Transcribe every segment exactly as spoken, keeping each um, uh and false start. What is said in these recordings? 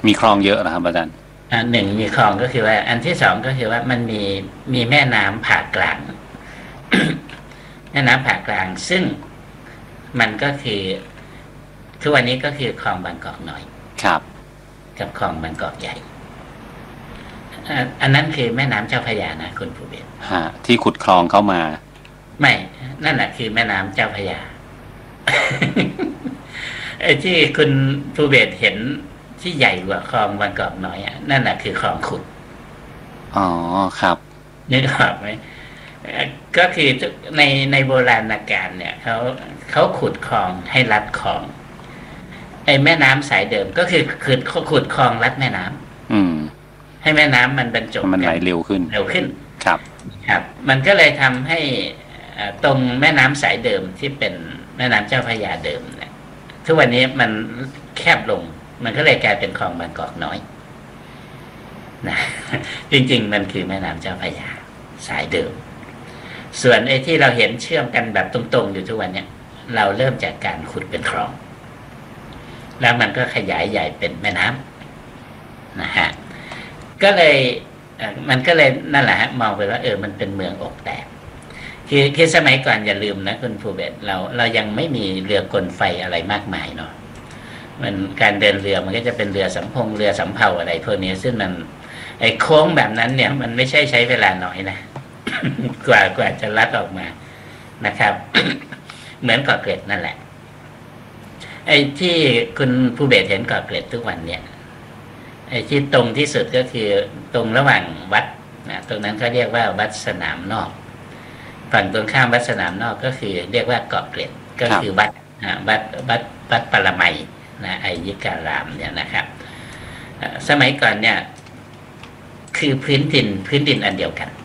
มีคลองเยอะนะครับอาจารย์อันหนึ่งมีคลองก็คือว่าอันที่สองก็คือว่ามันมีมีแม่น้ำผ่ากลาง แม่น้ำผ่ากลางซึ่งมันก็คือทุกวันนี้ก็คือคลองบางกอกน้อยครับกับคลองบางกอกใหญ่อันนั้นคือแม่น้ำเจ้าพระยานะคุณภูเบศฮะที่ขุดคลองเข้ามาไม่นั่นแหละคือแม่น้ำเจ้าพระยา ไอ้ที่คุณภูเบศเห็นที่ใหญ่กว่าคลองบางกอกน้อยอ่ะนั่นแหละคือคลองขุดอ๋อครับนึกออกไหมก็คือในในโบราณกาลเนี่ยเขาเขาขุดคลองให้ลัดคลองไอ้แม่น้ำสายเดิมก็คือขุดขุดคลองลัดแม่น้ำอืมให้แม่น้ำมันบรรจบมันไหลเร็วขึ้นเร็วขึ้นครับครับมันก็เลยทำให้ตรงแม่น้ำสายเดิมที่เป็นแม่น้ำเจ้าพระยาเดิมเนี่ยทุกวันนี้มันแคบลงมันก็เลยกลายเป็นคลองบางกอกน้อยนะจริงๆมันคือแม่น้ำเจ้าพระยาสายเดิมส่วนไอ้ที่เราเห็นเชื่อมกันแบบตรงๆอยู่ทุกวันเนี่ยเราเริ่มจากการขุดเป็นคลองแล้วมันก็ขยายใหญ่เป็นแม่น้ำนะฮะก็เลยมันก็เลยนั่นแหละฮะมองไปว่าเออมันเป็นเมืองอกแตกคือคือสมัยก่อนอย่าลืมนะคุณภูเบศเราเรายังไม่มีเรือกลไฟอะไรมากมายเนาะมันการเดินเรือมันก็จะเป็นเรือสำพงเรือสำเภาอะไรพวกนี้ซึ่งมันไอ้โค้งแบบนั้นเนี่ยมันไม่ใช่ใช้เวลาน้อยนะ กว่ากว่าจะลัดออกมานะครับ เหมือนเกาะเกร็ดนั่นแหละไอ้ที่คุณภูเบศเห็นเกาะเกร็ดทุกวันเนี่ยไอ้ที่ตรงที่สุดก็คือตรงระหว่างวัดนะตรงนั้นเขาเรียกว่าวัดสนามนอกฝั่งตรงข้ามวัดสนามนอกก็คือเรียกว่าเกาะเกร็ดก็คือวัดวัดวัดวัดปรมัยนะไอยิการามเนี่ยนะครับสมัยก่อนเนี่ยคือพื้นดินพื้นดินอันเดียวกัน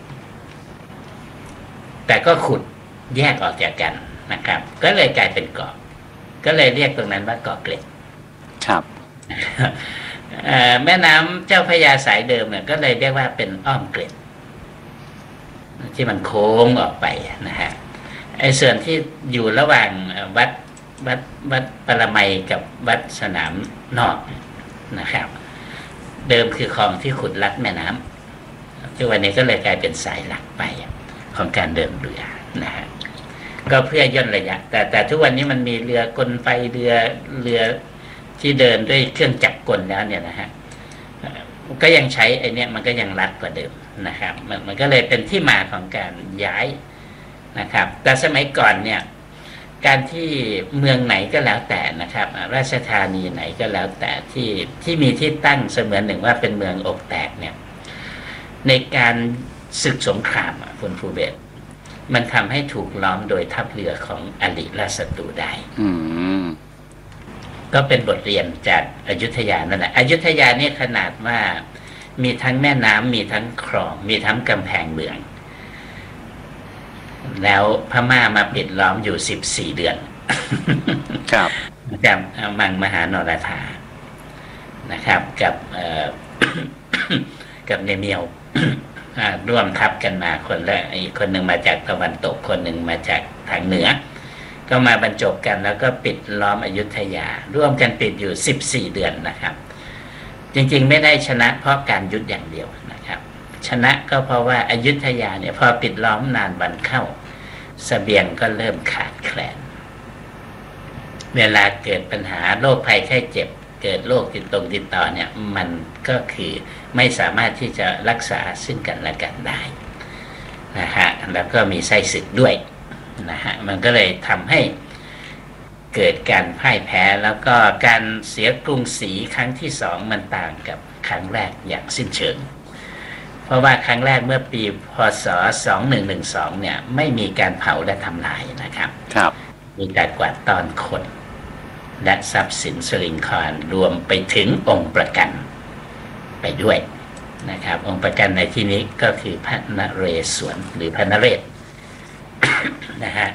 แต่ก็ขุดแยกออกจากกันนะครับก็เลยกลายเป็นเกาะก็เลยเรียกตรงนั้นว่าเกาะเกร็ดครับแม่น้ำเจ้าพระยาสายเดิมเนี่ยก็เลยเรียกว่าเป็นอ้อมเกร็ดที่มันโค้งออกไปนะฮะไอ้ส่วนที่อยู่ระหว่างวัดวัดวัดปรมัยกับวัดสนามนอกนะครับเดิมคือคลองที่ขุดลัดแม่น้ำที่วันนี้ก็เลยกลายเป็นสายหลักไปของการเดินเรือนะฮะก็เพื่อย่นระยะแต่แต่ทุกวันนี้มันมีเรือกลไฟเรือเรือที่เดินด้วยเครื่องจักรกลแล้วเนี่ยนะฮะก็ยังใช้ไอ้นี่มันก็ยังรัดกว่าเดิมนะครับมันมันก็เลยเป็นที่มาของการย้ายนะครับแต่สมัยก่อนเนี่ยการที่เมืองไหนก็แล้วแต่นะครับราชธานีไหนก็แล้วแต่ที่ที่มีที่ตั้งเสมือนหนึ่งว่าเป็นเมืองอกแตกเนี่ยในการศึกสงครามคุณภูเบศมันทำให้ถูกล้อมโดยทัพเรือของอริราชศัตรูได้ก็เป็นบทเรียนจากอยุธยานั่นแหละอยุธยาเนี่ยขนาดว่ามีทั้งแม่น้ำมีทั้งคลองมีทั้งกำแพงเมืองแล้วพม่ามาปิดล้อมอยู่สิบสี่เดือนครับกับมังมหานรธานะครับกับกับเนเมียวร่วมทัพกันมาคนละอีกคนหนึ่งมาจากตะวันตกคนหนึ่งมาจากทางเหนือก็มาบรรจบกันแล้วก็ปิดล้อมอยุธยาร่วมกันปิดอยู่สิบสี่เดือนนะครับจริงๆไม่ได้ชนะเพราะการยุทธอย่างเดียวนะครับชนะก็เพราะว่าอยุธยาเนี่ยพอปิดล้อมนานวันเข้าเสบียงก็เริ่มขาดแคลนเวลาเกิดปัญหาโรคภัยไข้เจ็บเกิดโรคติดตรงติดต่อเนี่ยมันก็คือไม่สามารถที่จะรักษาซึ่งกันและกันได้นะฮะแล้วก็มีไส้ศึกด้วยนะฮะมันก็เลยทำให้เกิดการพ่ายแพ้แล้วก็การเสียกรุงศรีครั้งที่สองมันต่างกับครั้งแรกอย่างสิ้นเชิงเพราะว่าครั้งแรกเมื่อปีพ.ศ. สองพันหนึ่งร้อยสิบสองเนี่ยไม่มีการเผาและทำลายนะครับครับมีการกวาดต้อนคนและทรัพย์สินสลิงคารรวมไปถึงองค์ประกันไปด้วยนะครับองค์ประกันในที่นี้ก็คือพระนเรศวรหรือพระนเรศ นะฮะ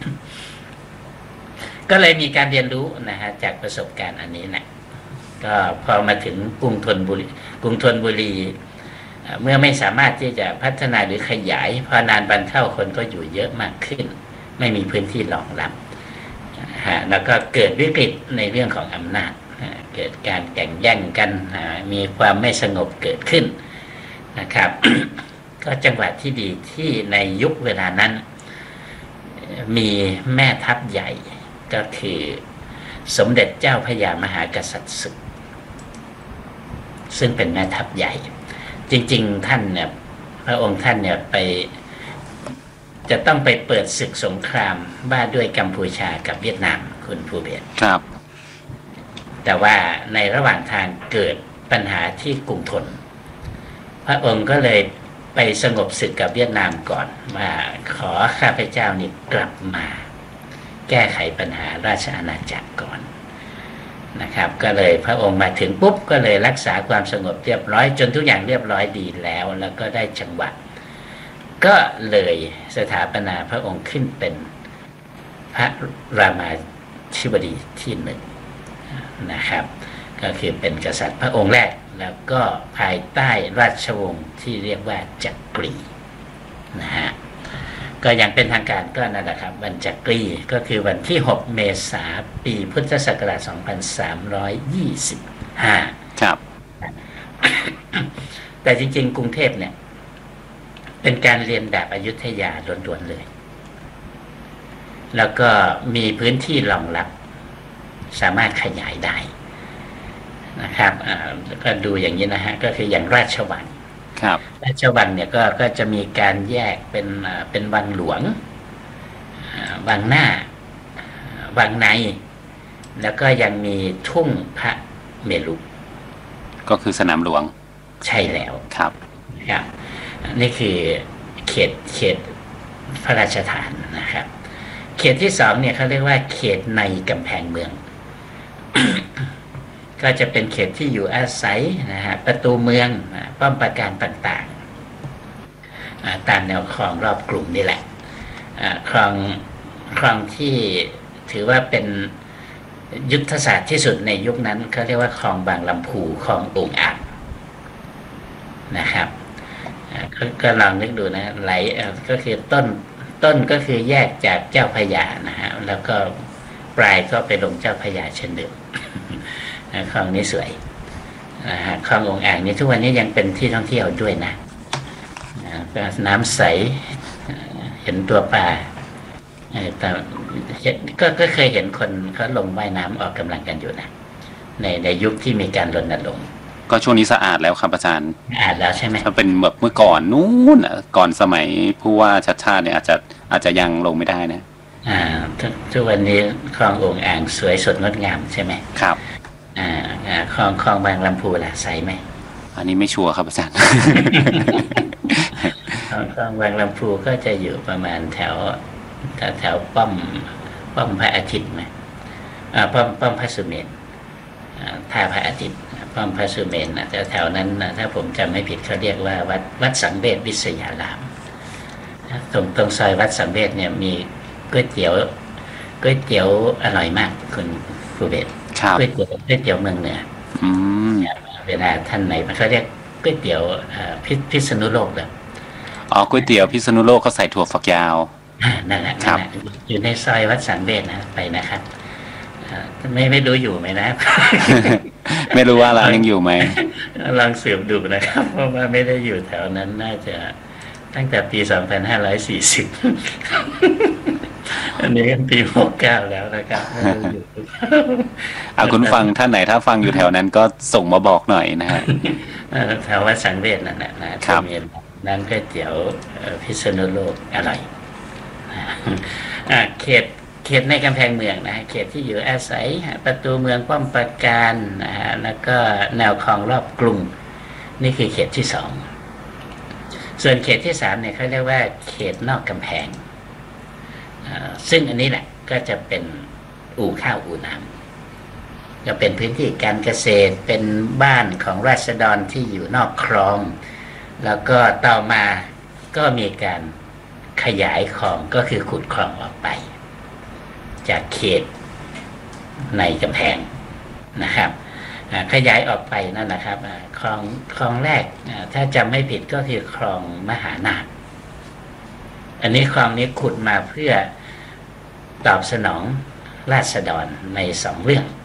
ก็เลยมีการเรียนรู้นะฮะจากประสบการณ์อันนี้นะก็พอมาถึงกรุงธนบุรีกรุงธนบุรีเมื่อไม่สามารถที่จะพัฒนาหรือขยายพอนานวันเข้าคนก็อยู่เยอะมากขึ้นไม่มีพื้นที่รองรับแล้วก็เกิดวิกฤตในเรื่องของอำนาจเกิดการแข่งแย่งกันมีความไม่สงบเกิดขึ้นนะครับ ก็จังหวะที่ดีที่ในยุคเวลานั้นมีแม่ทัพใหญ่ก็คือสมเด็จเจ้าพระยามหากษัตริย์ศึกซึ่งเป็นแม่ทัพใหญ่จริงๆท่านเนี่ยพระองค์ท่านเนี่ยไปจะต้องไปเปิดศึกสงครามว่าด้วยกัมพูชากับเวียดนามคุณภูเบศรครับแต่ว่าในระหว่างทางเกิดปัญหาที่กรุงธนพระองค์ก็เลยไปสงบศึกกับเวียดนามก่อนว่าขอข้าพเจ้านี่กลับมาแก้ไขปัญหาราชอาณาจักรก่อนนะครับก็เลยพระองค์มาถึงปุ๊บก็เลยรักษาความสงบเรียบร้อยจนทุกอย่างเรียบร้อยดีแล้วแล้วก็ได้จังหวะก็เลยสถาปนาพระองค์ขึ้นเป็นพระรามาธิบดีที่หนึ่งนะครับก็คือเป็นกษัตริย์พระองค์แรกแล้วก็ภายใต้ราชวงศ์ที่เรียกว่าจักรีนะฮะก็อย่างเป็นทางการก็นั่นแหละครับวันจักรีก็คือวันที่หกเมษายนปีพุทธศักราชสองพันสามร้อยยี่สิบห้าครับแต่จริงๆกรุงเทพเนี่ยเป็นการเรียนแบบอยุธยาล้วนๆเลยแล้วก็มีพื้นที่รองรับสามารถขยายได้นะครับก็ดูอย่างนี้นะฮะก็คืออย่างราชวังครับราชวังเนี่ยก็ก็จะมีการแยกเป็นเป็นวังหลวงวังหน้าวังในแล้วก็ยังมีทุ่งพระเมรุก็คือสนามหลวงใช่แล้วครับครับนี่คือเขตเขตพระราชฐานนะครับเขตที่สองเนี่ยเขาเรียกว่าเขตในกำแพงเมือง ก็จะเป็นเขตที่อยู่อาศัยนะฮะประตูเมืองป้อมปราการต่างๆตามแนวคลองรอบกรุงนี่แหละคลองคลองที่ถือว่าเป็นยุทธศาสตร์ที่สุดในยุคนั้นเขาเรียกว่าคลองบางลำพูคลององอ่างนะครับก็ลองนึกดูนะไหลก็คือต้นต้นก็คือแยกจากเจ้าพระยานะฮะแล้วก็ปลายก็ไปลงเจ้าพระยาเช่นเดิมคลองนี้สวยนะฮะคลององอ่างนี้ทุกวันนี้ยังเป็นที่ท่องเที่ยวด้วยนะน้ำใสเห็นตัวปลาแต่ก็ก็เคยเห็นคนเขาลงว่ายน้ำออกกำลังกันอยู่นะในในยุคที่มีการรณรงค์ก็ช่วงนี้สะอาดแล้วครับอาจารย์สะอาดแล้วใช่ไหมถ้าเป็นแบบเมื่อก่อนนู้นก่อนสมัยผู้ว่าชัดชาติเนี่ยอาจจะอาจจะยังลงไม่ได้นะอ่าทุกวันนี้คลององอ่างสวยสดงดงามใช่ไหมครับอ่าคลองคลองบางลำพูล่ะใสไหมอันนี้ไม่ชัวร์ครับอาจารย์คลองคลองบางลำพูก็จะอยู่ประมาณแถวแถวแถวป้อมป้อมพระอาทิตย์ไหมอ่าป้อมป้อมพระสุเมรุท่าพระอาทิตย์ป้อมพระสุเมรุนะแถวนั้นนะถ้าผมจำไม่ผิดเขาเรียกว่าวัดวัดสังเวชวิทยารามตรงตรงซอยวัดสังเวชเนี่ยมีก๋วยเตี๋ยวก๋วยเตี๋ยวอร่อยมากคุณภูเบศรก๋วยเตี๋ยวก๋วยเตี๋ยวเมืองเหนือเวลาท่านไหนเขาเรียกก๋วยเตี๋ยวพิษณุโลกเลยอ๋อก๋วยเตี๋ยวพิษณุโลกเขาใส่ถั่วฝักยาวนั่นแหละอยู่ในซอยวัดสังเวชนะไปนะครับไม่ไม่รู้อยู่ไหมนะไม่รู้ว่าเรายังอยู่ไหมลองสืบดูนะครับเพราะว่าไม่ได้อยู่แถวนั้นน่าจะตั้งแต่ปีสองพันห้าร้อยสี่สิบอันนี้ก็ปีหกเก้าแล้วนะครับเอาคุณฟังท่านไหนถ้าฟังอยู่แถวนั้นก็ส่งมาบอกหน่อยนะฮะแถววัดสังเวชนั่นแหละนะครับมีร้านก๋วยเตี๋ยวพิษณุโลกอร่อยเขตเขตในกำแพงเมืองนะเขตที่อยู่อาศัยประตูเมืองป้อมปราการนะฮะแล้วก็แนวคลองรอบกรุงนี่คือเขตที่สองส่วนเขตที่สามเนี่ยเขาเรียกว่าเขตนอกกำแพงซึ่งอันนี้แหละก็จะเป็นอู่ข้าวอู่น้ำก็เป็นพื้นที่การเกษตรเป็นบ้านของราษฎรที่อยู่นอกคลองแล้วก็ต่อมาก็มีการขยายคลองก็คือขุดคลองออกไปจากเขตในกำแพงนะครับขยายออกไปนั่นนะครับคลองคลองแรกถ้าจำไม่ผิดก็คือคลองมหานาคอันนี้คลองนี้ขุดมาเพื่อตอบสนองราษฎรในสองเรื่อง